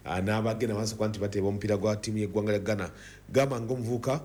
n'abagenda maaso kwa nti bateeba omupiira gwa ttiimu y'eggwanga lya Ghana gamba ng'omuvubuka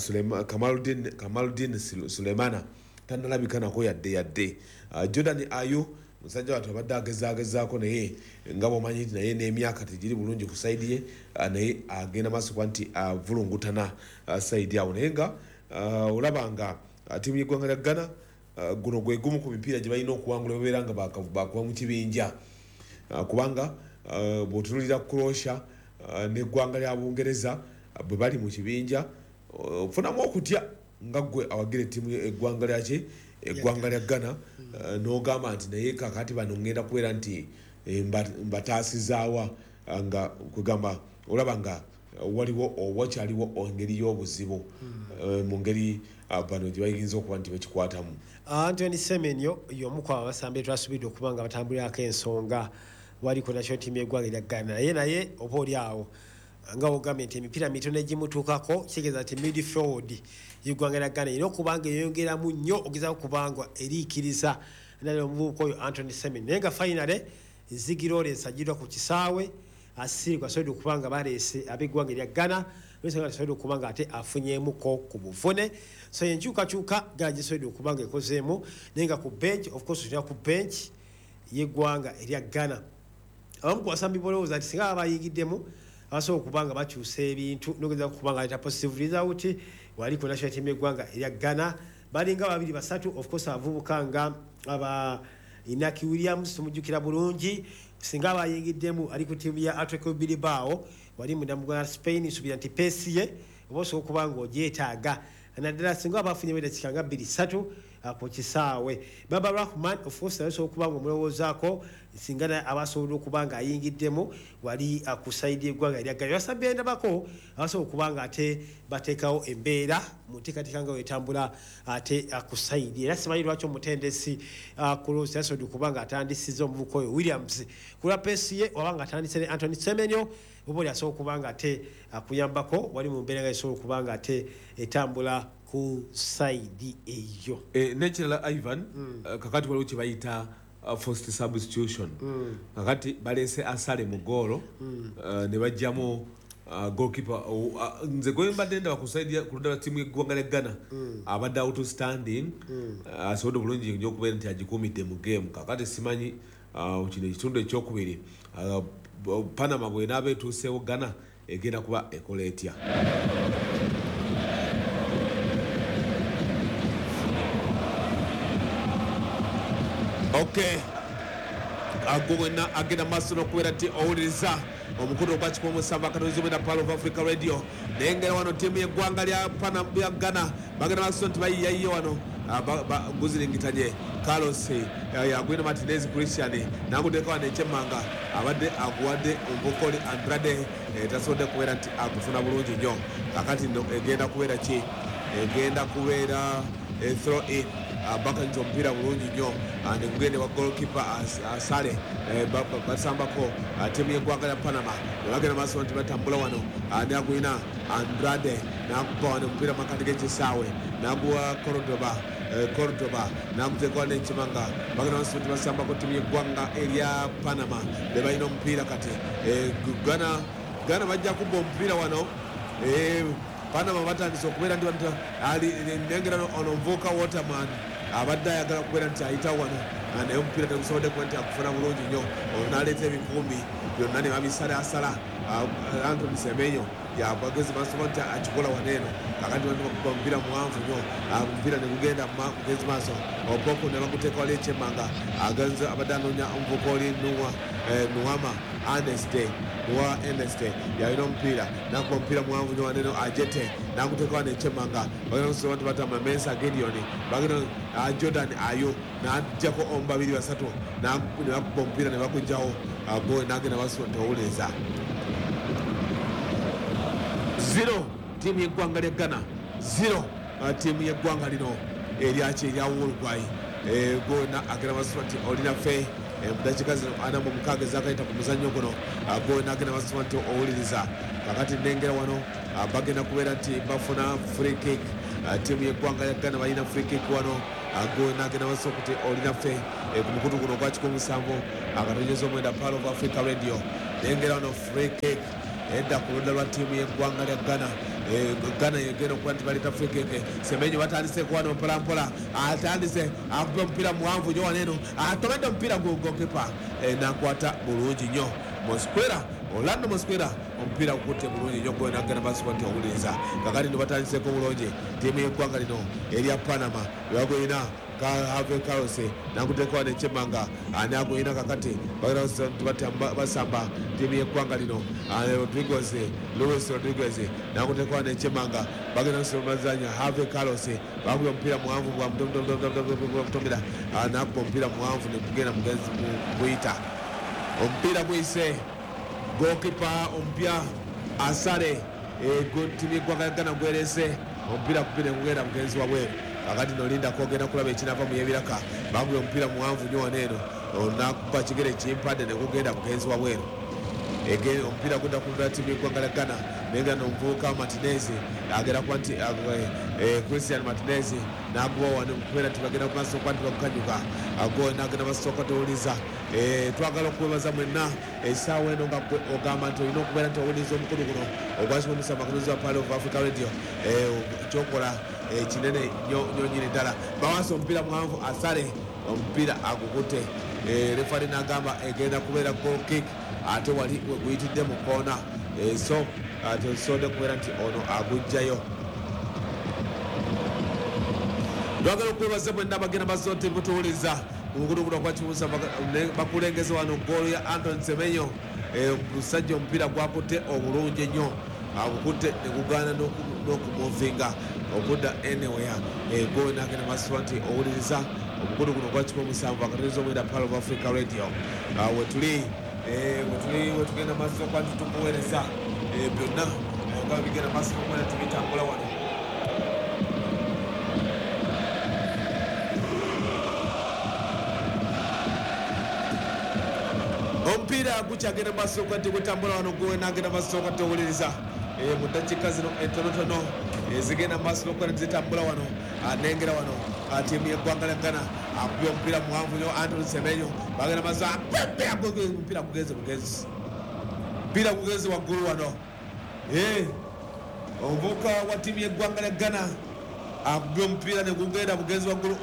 Kamaluddin Sulemana tannalabika nako yadde Jordan Ayew musajja watu abadde agezaagezaako naye nga bw'omanyi nti naye n'emyaka tegiri bulungi ku sayidi ye naye agenda maaso kwa nti avulungutana sayidi awo naye nga olaba nga ttiimu y'eggwanga lya Ghana guno gwe gumu ku mipiira gye balina okuwangula babeera nga bakuba mu kibinja kubanga bw'otunulira Croatia n'eggwanga lya Bungereza bwe bali mu kibinja ofunamu okutya nga gwe awagira ettiimu eggwanga lyaki eggwanga lya Ghana n'ogamba nti naye kakati bano ngenda kubeera nti mbataasizaawa nga kugamba olaba nga waliwo wakyaliwo engeri y'obuzibu mu ngeri bano gye bayinza okuba nti bakikwatamu. Anthony Semenyo y'omu ku abasambi twasubidde okuba nga batambulirako ensonga waliko nakyo ttiimu y'eggwanga lya Ghana naye oba oli awo nga ogambye nti emipiira mitono egimutuukako kitegeeza nti midfield y'eggwanga lya Ghana era okuba nga eyongeramu nnyo ogezaako kubanga eriikiriza naye omuvubuka oyo Anthony Semenyo naye nga finale Ziggy-Lawrence ajjirwa ku kisaawe asirikwa asobodde okuba nga baleese ab'eggwanga lya Ghana nsonga asobodde okuba nga ate afunyeemuko ku buvune so enkyukakyuka Ghana gisobodde okuba nga ekozeemu naye nga ku bench of course tulina ku bench y'eggwanga erya Ghana abamu ku basambi bolowooza nti singa babayigiddemu abasobola okuba nga bakyusa ebintu n'ogezaako okuba nga leeta positive result waliko national team y'eggwanga erya Ghana balinga 2-3 of course abavubuka nga aba Inaki Williams tumujjukira bulungi singa abayigiddemu ali ku ttiimu ya Atletico Bilbao wali mu ddamugwa Spain nsubira nti peesi ye oba osobola okuba nga ogyetaaga naddala singa abafunye b'eddakiika nga 2-3 ku kisaawe Baba Rahman of course asobola okuba nga omulowoozaako singa naye abasobola okuba nga ayingiddemu wali ku sayidi y'eggwanga erya Ghana basabye endabako abasobola okuba nga ate bateekawo embeera mu nteekateeka nga wetambula ate ku sayidi era simanyi lwaki omutendesi ku Rose yasobodde okuba nga atandisizza omuvubuka oyo Williams ku lwa peesi ye waba nga atandise ne Anthony Semenyo oba oli asobola okuba nga ate akuyambako wali mu mbeera nga esobola okuba nga ate etambula ku sayidi eyo nekirala Ivan kakati waliwo kye bayita forced substitution kakati baleese asale mu goolo ne bajjamu goalkeeper nze gwe mbadde ndaba ku sayidi ku ludda lwa ttiimu y'eggwanga lya Ghana abadde outstanding asobodde bulungi nnyo okubeera nti agikuumidde mu game kakati simanyi kino ekitundu ekyokubiri Panama bw'enaaba etuuseewo Ghana egenda kuba ekola etya. Okay agwena agenda maaso n'okubeera nti owuliriza omukulu ogwa 17 akatozi na Pearl of Africa Radio nengera wano ttiimu y'eggwanga lya Ghana bagenda maaso nti bayiyayiye wano guziringitanye Carlos yagwina Martinez Christian naguteeka wano ekyemmanga abadde aguwadde omuvukoli Andrade tasobodde kubeera nti agufuna bulungi nnyo kakati egenda kubeera ki egenda kubeera throw in bakanyiza omupiira bulungi nnyo negugende wa goalkeeper asale basambako ttiimu y'eggwanga lya Panama nebagenda maaso nti batambula wano nagwina Andrade nakuba wano omupiira makati g'ekisaawe naguwa Cordoba namuteekwa n'ekimanga bagenda maaso nti basambako ttiimu y'eggwanga erya Panama be balina omupiira kati Ghana bajja kubba omupiira wano Panama batandise okubeera ndi nengera ono omuvubuka Waterman abadde ayagala kubeera nti ayita wano naye omupiira tegusobodde kuba nti akufuna bulungi nnyo ono n'aleeta ebikumbi byonna ne babisalaasala Anthony Semenyo yabagezi maaso nti akikola waneeno kakati bantu bakuba omupiira muwanvu nnyo omupiira ne gugenda mugezi maaso opoko ne baguteeka wali ekyemmanga agenze abadde anoonya omuvubuka oli Nuwama Ernest yalina omupiira nakuba omupiira muwanvu nnyo waneeno ajete naguteeka wano ekyemmanga bagenda kusobola nti batama Mensa Gideon bagenda Jordan Ayew n'ajjako 2-3 ne bakuba omupiira ne bakugjawo boy nagenda basobola nti owuliriza 0 ttiimu y'eggwanga lya Ghana 0 ttiimu y'eggwanga lino eryaki erya Uruguay gona agenda basobola nti olina ffe mudakiika zino 46 ezakayita ku muzannyo guno gona agenda basobola nti owuliriza kakati nengera wano bagenda kubeera nti bafuna free kick ttiimu y'eggwanga lya Ghana balina free kick wano gona agenda basobola nti olina ffe ku mukutu guno ogwa 17 akatonyeza omwenda Pearl of Africa Radio nengera wano free kick edda ku ludda lwa ttiimu y'eggwanga lya Ghana. Ghana yegenda okuba nti baleta free kick. Semenyo batandise kuwano mpolampola, atandise akuba omupiira muwanvu nnyo waneeno, atomedde omupiira gokipa nakwata bulungi nnyo Mosquera. Orlando Mosquera omupiira gukutte bulungi nnyo gwe nagenda basuba nti owuliriza kakati ndo batandiseko bulungi ttiimu y'eggwanga lino erya Panama bagwina Harvey Carlos nakuteekawo nekyemanga ani agwina kakati basamba ttiimu y'eggwanga lino Luis Rodriguez nakuteekawo nekyemanga bagenda kusomazanya Harvey Carlos bakuba omupiira muwanvu bwamutomera nakuba omupiira muwanvu nekugenda mugenzi muyita omupiira guyise gokipa ompya asale ttiimu y'eggwanga lya Ghana gwerese omupiira kupira kugenda mugenzi wabweru kakati nolinda kwogenda kulaba ekinava mu yebiraka bakuba omupiira muwanvu nnyo waneeno nakuba kigere kimpadde negugenda mugenzi wabweru omupiira gudda kulula ttiimu y'eggwanga lya Ghana naye nga nomuvubuka Martinez agera kuba nti Christian Martinez naguba wano kubeera nti bagenda kumaaso okuba nti bakukanyuka agowe nagenda basooka towuliza twagala okwebaza mwenna essaawa eno nga ogamba nti olina okubeera nti owuliza omukulu guno ogwakimomusa amakunuzi wa Pale of Africa Radio kyokola kinene nnyo nyini ddala bawansi omupiira muwanvu asale omupiira agukutte refari nagamba egenda kubeera goal kick ate wali weguyitidde mu koona so tosonde kubeera nti ono agujjayo twagala okwebaza mwenna bagenda basote butuwuliza omukulu guno gwakimomusa bakulengeza wano goolo ya Anton Semenyo musajja omupiira gwakutte obulungi nnyo agukutte negugana n'okumuvinga okudda anywhere gowe nagenda masuba nti owuliriza omukulu guno gwakikuba omusanvu akataliza omwenda Pale of Africa Radio wetuli wetugenda masuba kuba nti tukuweereza byonna nga bigenda masuba omwenda tubitambula wano omupiira gukyagenda masooka nti gutambula wano gowe nagenda masooka towuliriza mu ddakiika zino entonotono zigenda maaso okuba zitambula wano nengera wano ttiimu y'eggwanga lya Ghana akubye omupiira muwanvu nnyo Anton Semenyo bagenda maaso omupiira gugenze bugenzi omupiira gugenze waggulu wano omuvubuka wa ttiimu y'eggwanga lya Ghana akubye omupiira negugenda bugenzi waggulu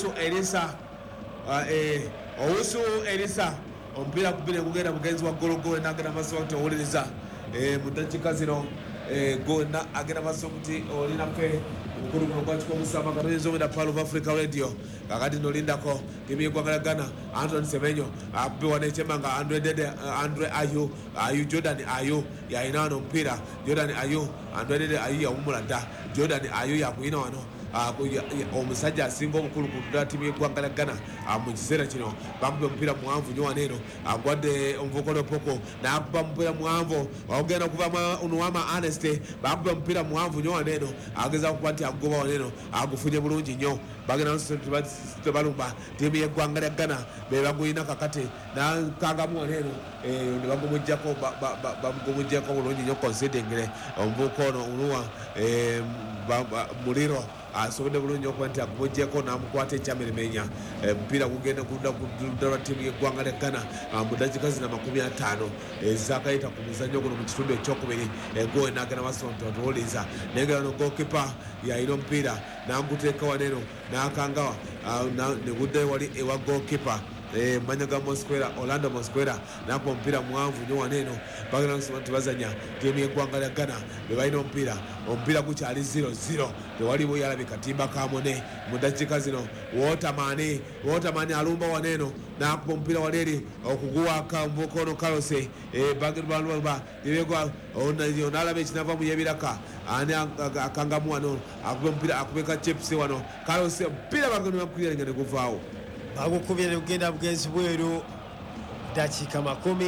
Owusu Elisa omupiira akubye negugenda bugenzi waggulu gowe nagenda maaso nti owuliriza mu ddakiika zino gonna agenda maaso nti olinafe omukulu guno gwakikuba omusamba katonyeza omwenda Pale of Africa Radio kakati nolindako ttiimu y'eggwanga lya Ghana Anton Semenyo akubye wano ekyemanga Andre Ayu Jordan Ayu yalina wano omupiira Jordan Ayu Andre Dede Ayu yawumula dda Jordan Ayu yakuyina wano omusajja asinga obukulu ku ddala ttiimu y'eggwanga lya Ghana mu kiseera kino bakubye omupiira muwanvu nnyo waneeno agwadde omuvubuka Lopoko nakuba omupiira muwanvu ogenda okuva Onuwama Honest bakubye omupiira muwanvu nnyo waneeno ageza okuba nti agugoba waneeno agufunye bulungi nnyo bagenda tebalumba ttiimu y'eggwanga lya Ghana be baguyina kakati nakangamu waneeno ne bagumujjako bulungi nnyo considingire omuvubuka ono Onuwa Muliro asobodde bulungi okuba nti agumujjeko namukwata ekyameremenya omupiira gugenda kudda ku ludda lwa ttiimu y'eggwanga lya Ghana mu ddakiika zina 50 ezakayita ku muzannyo guno mu kitundu ekyokubiri gowe nagenda maaso nti otuwuliza naye nga wano gokipa yalina omupiira naguteeka waneeno nakangawa neguddayo wali ewa gokipa manya ga Mosquera Orlando Mosquera nakuba omupiira muwanvu nnyo waneeno bagenda kusoma nti bazanya ttiimu y'eggwanga lya Ghana be balina omupiira gukyali 0-0 tewaliwo yalabika timba kamone mu ddakiika zino Waterman alumba waneeno nakuba omupiira wali eri okuguwaka omuvubuka ono Kalose bagirbalba onalaba ekinava mu yebiraka ani akangamu wano akuba omupiira akubeka chips wano Kalose omupiira bagenda neguvaawo bagukubye negugenda bugenzi bweru dakiika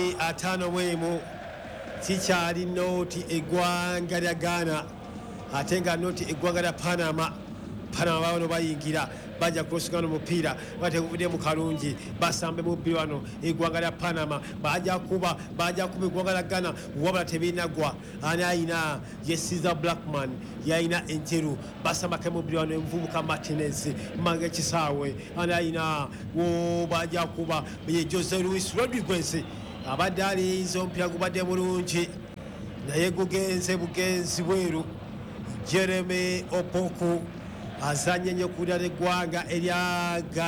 51 kikyali nooti eggwanga lya Ghana ate nga nooti eggwanga lya Panama bano bayingira bajja kulosigana omupiira bateguvudde mu kalungi basambe mubbi wano eggwanga lya Panama bajja kuba eggwanga lya Ghana wabula tebinagwa ani ayina yesiza Blackman yayina enjeru basambake mubbi wano envubuka Martinez manga ekisaawe ani ayina bajja kuba ye Jose Luis Rodriguez abadde aliyinza omupiira gubadde mulungi naye gugenze bugenzi bweru. Jeremy Opoku azanye nnyo ku ddala eggwanga erya